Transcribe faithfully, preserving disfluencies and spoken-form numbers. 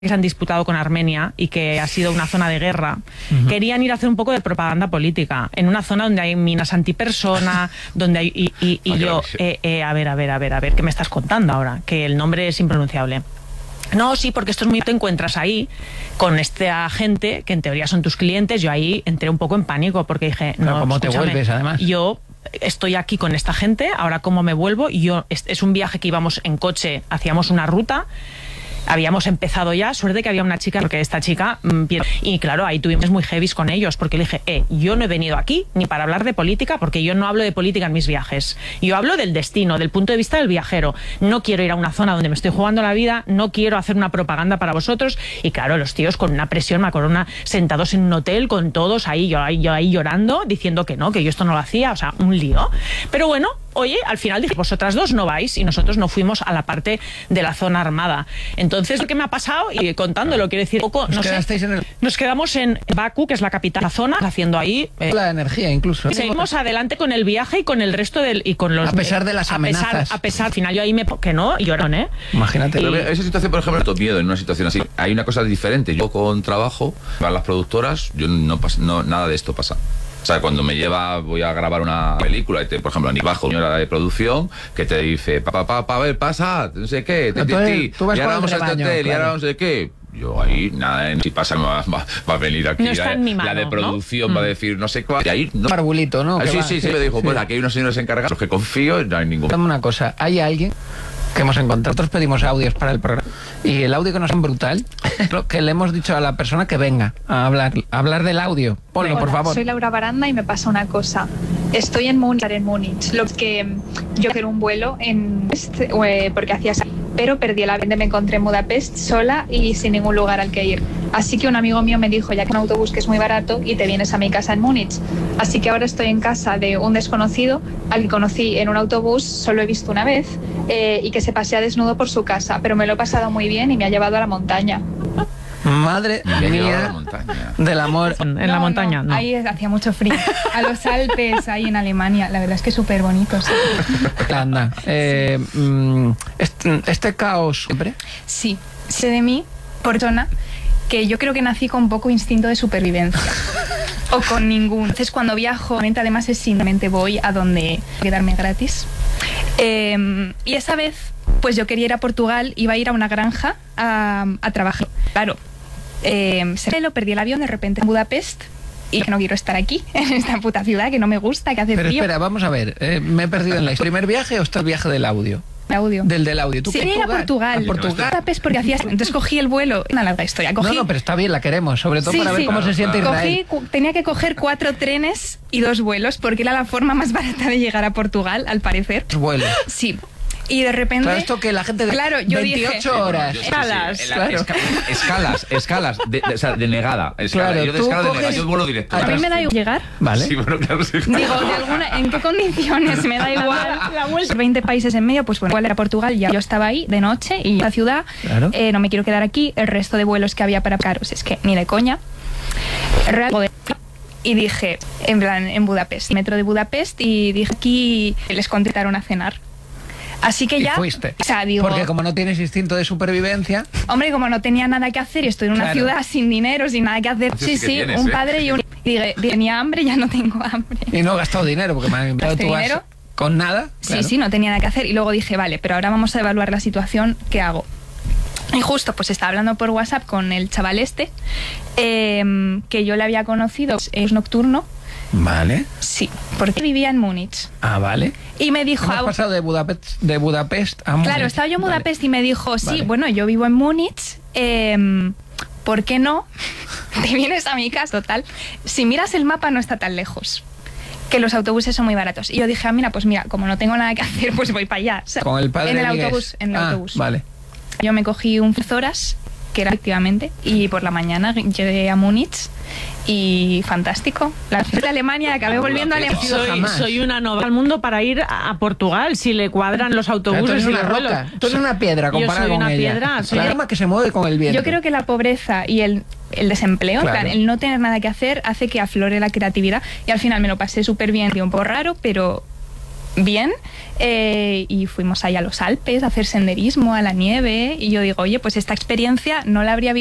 que se han disputado con Armenia y que ha sido una zona de guerra, uh-huh. querían ir a hacer un poco de propaganda política en una zona donde hay minas antipersona, donde hay y, y, y yo eh, eh, a ver, a ver, a ver, a ver, ¿qué me estás contando ahora? Que el nombre es impronunciable. No, sí, porque esto es muy... Te encuentras ahí con esta gente que en teoría son tus clientes. Yo ahí entré un poco en pánico porque dije, no, ¿cómo te vuelves además? Yo estoy aquí con esta gente, ahora cómo me vuelvo. Y yo, es, es un viaje que íbamos en coche, hacíamos una ruta. Habíamos empezado ya, suerte que había una chica, porque esta chica, y claro, ahí tuvimos muy heavies con ellos, porque le dije, eh, yo no he venido aquí ni para hablar de política, porque yo no hablo de política en mis viajes. Yo hablo del destino, del punto de vista del viajero. No quiero ir a una zona donde me estoy jugando la vida, no quiero hacer una propaganda para vosotros. Y claro, los tíos con una presión, me acuerdo, una, sentados en un hotel con todos ahí, yo ahí, yo ahí llorando, diciendo que no, que yo esto no lo hacía, o sea, un lío. Pero bueno, oye, al final dije, vosotras dos no vais, y nosotros no fuimos a la parte de la zona armada. Entonces, ¿qué me ha pasado? Y contándolo, quiero decir, poco, nos, no sé, en el... nos quedamos en Bakú, que es la capital de la zona, haciendo ahí... Eh, la energía incluso. Y seguimos adelante con el viaje y con el resto del... y con los a pesar de las a amenazas. Pesar, a pesar, al final yo ahí me... que no, y llorón, ¿eh? Imagínate. Pero esa situación, por ejemplo, no miedo en una situación así. Hay una cosa diferente. Yo con trabajo, van las productoras, yo no, no nada de esto pasa. O sea, cuando me lleva, voy a grabar una película, y te, por ejemplo, a bajo una señora de producción que te dice, papá, papá, pa, pa, ver, pasa, no sé qué, te, tú, ti, ti, tú vas y ahora vamos rebaño, a este hotel, claro. y ahora no sé qué. Yo ahí, nada, si pasa, va, va, va a venir aquí no la, mano, la de producción, ¿no? va a decir no sé cuál. Y ahí, no. Barbulito, ¿no? Ah, sí, va, sí, sí, sí, me dijo, sí. pues aquí hay unos señores encargados, los que confío, no hay ningún... Dame una cosa, hay alguien que hemos encontrado, nosotros pedimos audios para el programa, y el audio que nos es brutal, que le hemos dicho a la persona que venga a hablar, a hablar del audio. Ponlo, Hola, por favor. Soy Laura Baranda y me pasa una cosa. Estoy en Múnich, en Múnich, lo que yo quiero un vuelo en eh, porque hacía pero perdí el avión, me encontré en Budapest sola y sin ningún lugar al que ir. Así que un amigo mío me dijo, ya que un autobús que es muy barato y te vienes a mi casa en Múnich. Así que ahora estoy en casa de un desconocido al que conocí en un autobús, solo he visto una vez, eh, y que se pasea desnudo por su casa, pero me lo he pasado muy bien y me ha llevado a la montaña. Madre mía del amor. En no, la montaña, no. Ahí hacía mucho frío. A los Alpes, ahí en Alemania. La verdad es que es súper bonito. Sí. Anda. Eh, este, este caos siempre. Sí, sé de mí, por persona, que yo creo que nací con poco instinto de supervivencia. O con ningún. Entonces, cuando viajo, además es simplemente voy a donde quedarme gratis. Eh, y esa vez, pues yo quería ir a Portugal, iba a ir a una granja a, a trabajar. Claro. Eh, se lo perdí el avión de repente en Budapest y no quiero estar aquí, en esta puta ciudad que no me gusta, que hace Pero frío. espera, vamos a ver, eh, me he perdido en la historia. ¿Primer viaje o está el viaje del audio? Audio. Del del audio. ¿Tú sí, era Portugal. A Portugal. Budapest porque hacías... Entonces cogí el vuelo, una larga historia. Cogí... No, no, pero está bien, la queremos, sobre todo sí, para ver sí. cómo claro, se siente claro. Israel. Cogí, tenía que coger cuatro trenes y dos vuelos porque era la forma más barata de llegar a Portugal, al parecer. Vuelos. Sí. Y de repente... Claro, esto que la gente de claro, yo veintiocho dije, horas. Escalas, Sí, sí, claro. esca escalas, escalas, de, de, o sea, de negada. Escala. Claro, yo de tú escala de coges- negada, yo vuelo directo. a mí me da igual llegar. Vale. Sí, bueno, claro, sí. Digo, de alguna, ¿en qué condiciones? Me da igual. La vuelta. veinte países en medio, pues bueno, igual era Portugal, ya yo estaba ahí de noche y la ciudad, Claro. eh, no me quiero quedar aquí, el resto de vuelos que había para caros, es que ni de coña. Real, joder. Y dije, en plan, en Budapest, metro de Budapest, y dije, aquí les contestaron a cenar. Así que Y ya, fuiste. o sea, digo, Porque como no tienes instinto de supervivencia, hombre, como no tenía nada que hacer y estoy en una Claro. ciudad sin dinero, sin nada que hacer, Sí, sí, sí que sí, tienes, un ¿eh? padre y un... Y dije, tenía hambre, ya no tengo hambre. y no he gastado dinero, porque me han enviado ¿Gasté tú vas dinero? con nada. Claro. Sí, sí, no tenía nada que hacer. Y luego dije, vale, pero ahora vamos a evaluar la situación, ¿qué hago? Y justo, pues estaba hablando por WhatsApp con el chaval este, eh, que yo le había conocido, es nocturno. Vale. Sí, porque vivía en Múnich. Ah, vale. Y me dijo... Hemos ah, pasado de Budapest, de Budapest a Múnich. claro, estaba yo en Vale. Budapest y me dijo, sí, Vale. bueno, yo vivo en Múnich, eh, ¿por qué no? Te vienes a mi casa, total. Si miras el mapa no está tan lejos, que los autobuses son muy baratos. Y yo dije, ah, mira, pues mira, como no tengo nada que hacer, pues voy para allá. O sea, Con el padre en el Vigués. autobús, en el Ah, autobús. Vale. Yo me cogí un horas, que era efectivamente, y por la mañana llegué a Múnich y fantástico. La de Alemania, acabé volviendo a Alemania. sido Soy, jamás. soy una nova al mundo para ir a, a Portugal, si le cuadran los Claro, tú autobuses eres y una los vuelos. roca. Tú eres una piedra Yo comparada soy con una ella. piedra, soy- La arma que se mueve con el viento. Yo creo que la pobreza y el, el desempleo, Claro. en plan, el no tener nada que hacer, hace que aflore la creatividad. Y al final me lo pasé súper bien, un poco raro, pero bien, eh, y fuimos ahí a los Alpes a hacer senderismo, a la nieve, y yo digo, oye, pues esta experiencia no la habría